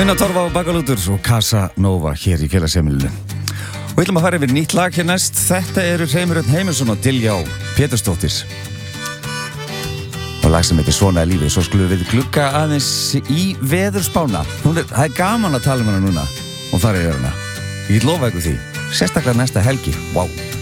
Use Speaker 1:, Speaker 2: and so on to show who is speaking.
Speaker 1: Una Torfa og Bakalútur og Casa Nova hér í félagsheimilinu. Og við ætlum að fara yfir nýtt lag hér næst. Þetta eru Hreimur Örn Heimisson og Diljá Pétursdóttir. Og lag sem heitir Svona er lífið. Svo skulum við glugga aðeins í veðurspána. Það er gaman að tala um hana núna og fara yfir hana. Ég lofa ykkur því. Sérstaklega næsta helgi. Vá.